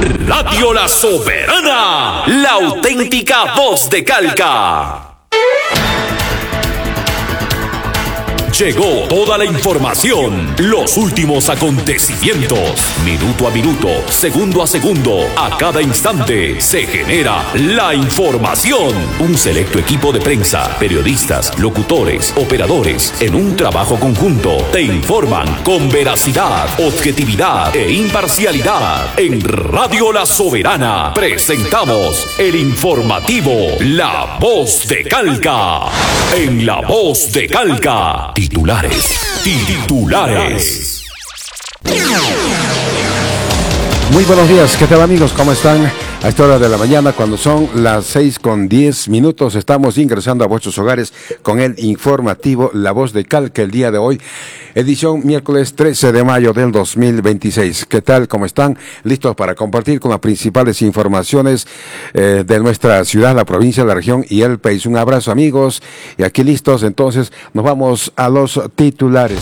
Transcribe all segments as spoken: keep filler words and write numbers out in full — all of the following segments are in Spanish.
Radio La Soberana, la auténtica voz de Calca. Llegó toda la información, los últimos acontecimientos, minuto a minuto, segundo a segundo, a cada instante se genera la información. Un selecto equipo de prensa, periodistas, locutores, operadores, en un trabajo conjunto, te informan con veracidad, objetividad e imparcialidad. En Radio La Soberana presentamos el informativo La Voz de Calca. En La Voz de Calca. Titulares, titulares. Muy buenos días, ¿qué tal amigos? ¿Cómo están? A esta hora de la mañana, cuando son las seis con diez minutos, estamos ingresando a vuestros hogares con el informativo La Voz de Calca el día de hoy, edición miércoles trece de mayo del dos mil veintiséis. ¿Qué tal? ¿Cómo están? Listos para compartir con las principales informaciones eh, de nuestra ciudad, la provincia, la región y el país. Un abrazo amigos, y aquí listos, entonces nos vamos a los titulares.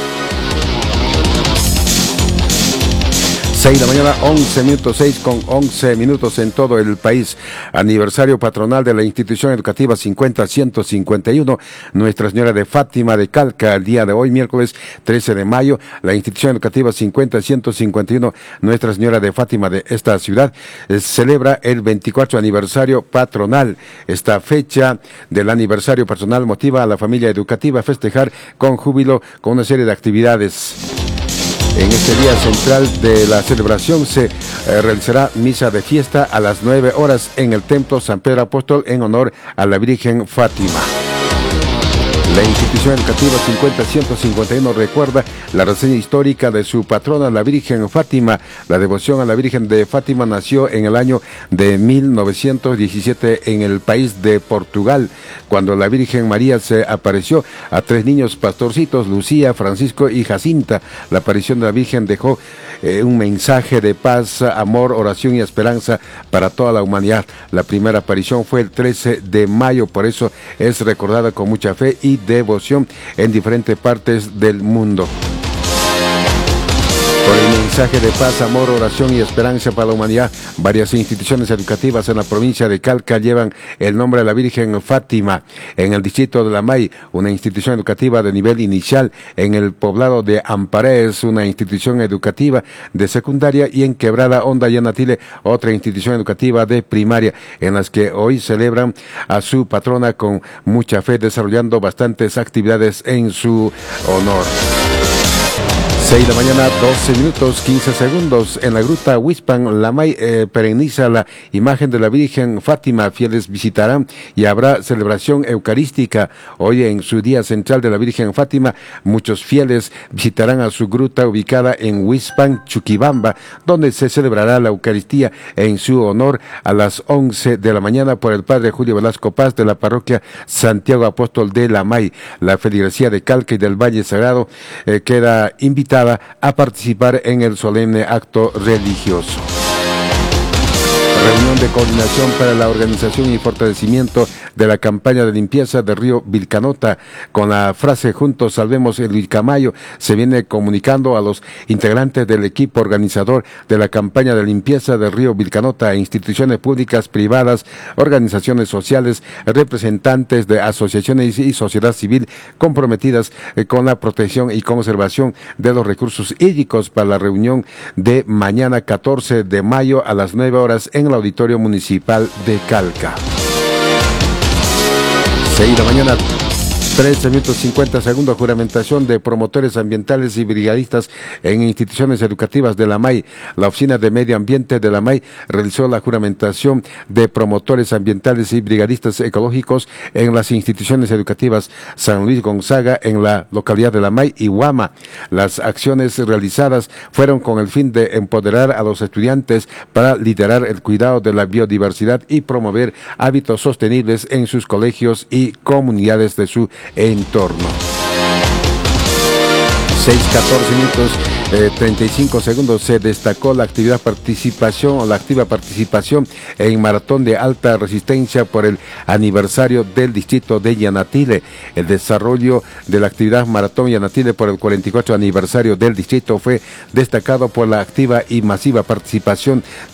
seis de la mañana, once minutos, seis con once minutos en todo el país. Aniversario patronal de la institución educativa cincuenta ciento cincuenta y uno, Nuestra Señora de Fátima de Calca, el día de hoy, miércoles trece de mayo. La institución educativa cincuenta ciento cincuenta y uno, Nuestra Señora de Fátima de esta ciudad, eh, celebra el veinticuarto aniversario patronal. Esta fecha del aniversario patronal motiva a la familia educativa a festejar con júbilo con una serie de actividades. En este día central de la celebración se eh, realizará misa de fiesta a las nueve horas en el Templo San Pedro Apóstol en honor a la Virgen Fátima. La institución educativa cincuenta ciento cincuenta y uno recuerda la reseña histórica de su patrona, la Virgen Fátima. La devoción a la Virgen de Fátima nació en el año de mil novecientos diecisiete en el país de Portugal, cuando la Virgen María se apareció a tres niños pastorcitos, Lucía, Francisco y Jacinta. La aparición de la Virgen dejó eh, un mensaje de paz, amor, oración y esperanza para toda la humanidad. La primera aparición fue el trece de mayo, por eso es recordada con mucha fe y devoción en diferentes partes del mundo. Por el mensaje de paz, amor, oración y esperanza para la humanidad, varias instituciones educativas en la provincia de Calca llevan el nombre de la Virgen Fátima. En el distrito de La May, una institución educativa de nivel inicial; en el poblado de Amparés, una institución educativa de secundaria; y en Quebrada Honda y Yanatile, otra institución educativa de primaria, en las que hoy celebran a su patrona con mucha fe, desarrollando bastantes actividades en su honor. seis de la mañana, doce minutos, quince segundos. En la gruta Huispan, La May eh, pereniza la imagen de la Virgen Fátima. Fieles visitarán y habrá celebración eucarística. Hoy, en su día central de la Virgen Fátima, muchos fieles visitarán a su gruta ubicada en Huispan, Chuquibamba, donde se celebrará la Eucaristía en su honor a las once de la mañana por el Padre Julio Velasco Paz de la parroquia Santiago Apóstol de La May. La feligresía de Calca y del Valle Sagrado eh, queda invitada a participar en el solemne acto religioso. Reunión de coordinación para la organización y fortalecimiento de la campaña de limpieza del río Vilcanota. Con la frase "Juntos salvemos el Vilcamayo", se viene comunicando a los integrantes del equipo organizador de la campaña de limpieza del río Vilcanota, instituciones públicas, privadas, organizaciones sociales, representantes de asociaciones y sociedad civil comprometidas eh, con la protección y conservación de los recursos hídricos, para la reunión de mañana catorce de mayo a las nueve horas en el Auditorio Municipal de Calca. seis de la mañana, trece minutos cincuenta segundos, juramentación de promotores ambientales y brigadistas en instituciones educativas de La May. La Oficina de Medio Ambiente de La May realizó la juramentación de promotores ambientales y brigadistas ecológicos en las instituciones educativas San Luis Gonzaga, en la localidad de La May, y Huama. Las acciones realizadas fueron con el fin de empoderar a los estudiantes para liderar el cuidado de la biodiversidad y promover hábitos sostenibles en sus colegios y comunidades de su entorno. seis catorce minutos, eh, treinta y cinco segundos. Se destacó la actividad participación o la activa participación en maratón de alta resistencia por el aniversario del distrito de Yanatile. El desarrollo de la actividad maratón Yanatile por el cuarenta y cuatro aniversario del distrito fue destacado por la activa y masiva participación